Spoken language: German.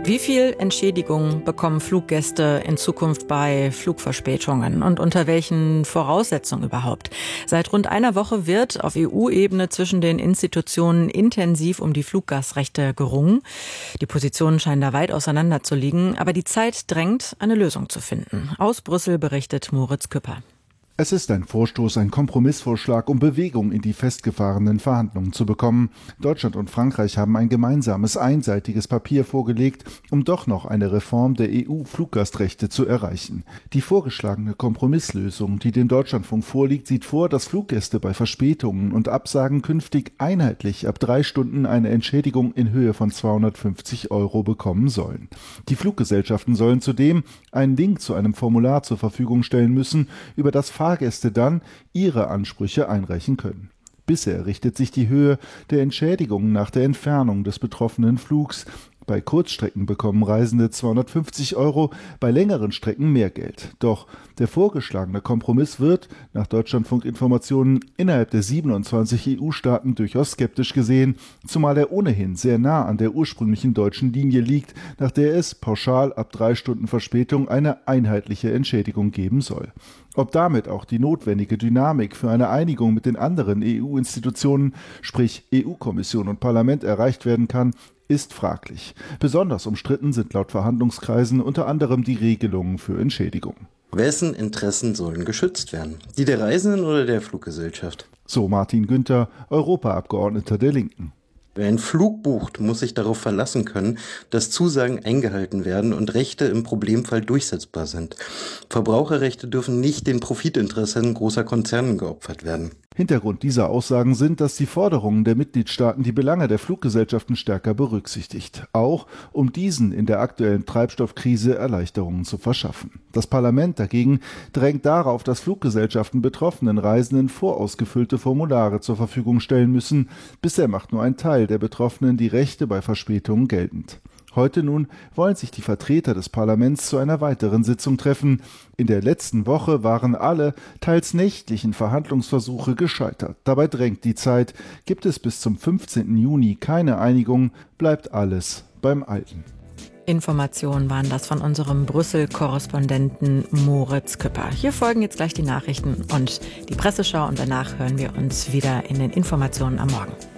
Wie viel Entschädigung bekommen Fluggäste in Zukunft bei Flugverspätungen und unter welchen Voraussetzungen überhaupt? Seit rund einer Woche wird auf EU-Ebene zwischen den Institutionen intensiv um die Fluggastrechte gerungen. Die Positionen scheinen da weit auseinander zu liegen, aber die Zeit drängt, eine Lösung zu finden. Aus Brüssel berichtet Moritz Küpper. Es ist ein Vorstoß, ein Kompromissvorschlag, um Bewegung in die festgefahrenen Verhandlungen zu bekommen. Deutschland und Frankreich haben ein gemeinsames, einseitiges Papier vorgelegt, um doch noch eine Reform der EU-Fluggastrechte zu erreichen. Die vorgeschlagene Kompromisslösung, die dem Deutschlandfunk vorliegt, sieht vor, dass Fluggäste bei Verspätungen und Absagen künftig einheitlich ab 3 Stunden eine Entschädigung in Höhe von 250 € bekommen sollen. Die Fluggesellschaften sollen zudem einen Link zu einem Formular zur Verfügung stellen müssen, über das Fahrgäste dann ihre Ansprüche einreichen können. Bisher richtet sich die Höhe der Entschädigung nach der Entfernung des betroffenen Flugs. Bei Kurzstrecken bekommen Reisende 250 €, bei längeren Strecken mehr Geld. Doch der vorgeschlagene Kompromiss wird, nach Deutschlandfunk-Informationen, innerhalb der 27 EU-Staaten durchaus skeptisch gesehen, zumal er ohnehin sehr nah an der ursprünglichen deutschen Linie liegt, nach der es pauschal ab 3 Stunden Verspätung eine einheitliche Entschädigung geben soll. Ob damit auch die notwendige Dynamik für eine Einigung mit den anderen EU-Institutionen, sprich EU-Kommission und Parlament, erreicht werden kann, ist fraglich. Besonders umstritten sind laut Verhandlungskreisen unter anderem die Regelungen für Entschädigung. Wessen Interessen sollen geschützt werden? Die der Reisenden oder der Fluggesellschaft? So Martin Günther, Europaabgeordneter der Linken. Wer einen Flug bucht, muss sich darauf verlassen können, dass Zusagen eingehalten werden und Rechte im Problemfall durchsetzbar sind. Verbraucherrechte dürfen nicht den Profitinteressen großer Konzerne geopfert werden. Hintergrund dieser Aussagen sind, dass die Forderungen der Mitgliedstaaten die Belange der Fluggesellschaften stärker berücksichtigt, auch um diesen in der aktuellen Treibstoffkrise Erleichterungen zu verschaffen. Das Parlament dagegen drängt darauf, dass Fluggesellschaften betroffenen Reisenden vorausgefüllte Formulare zur Verfügung stellen müssen. Bisher macht nur ein Teil der Betroffenen die Rechte bei Verspätungen geltend. Heute nun wollen sich die Vertreter des Parlaments zu einer weiteren Sitzung treffen. In der letzten Woche waren alle, teils nächtlichen Verhandlungsversuche gescheitert. Dabei drängt die Zeit. Gibt es bis zum 15. Juni keine Einigung, bleibt alles beim Alten. Informationen waren das von unserem Brüssel-Korrespondenten Moritz Küpper. Hier folgen jetzt gleich die Nachrichten und die Presseschau und danach hören wir uns wieder in den Informationen am Morgen.